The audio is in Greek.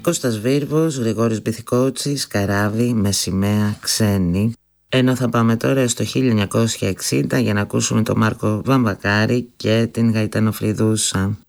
Κώστας Βίρβος, Γρηγόρης Μπιθικότσης, Καράβι με σημαία ξένη. Ενώ θα πάμε τώρα στο 1960 για να ακούσουμε τον Μάρκο Βαμβακάρη και την Γαϊτανοφριδούσα.